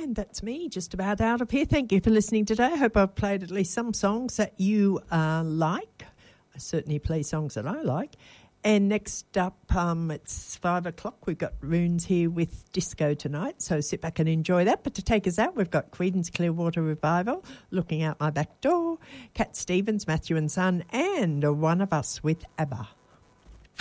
And that's me, just about out of here. Thank you for listening today. I hope I've played at least some songs that you like. I certainly play songs that I like. And next up, it's 5 o'clock. We've got Runes here with Disco tonight, so sit back and enjoy that. But to take us out, we've got Creedence Clearwater Revival, Looking Out My Back Door, Cat Stevens, Matthew and Son, and One of Us with ABBA.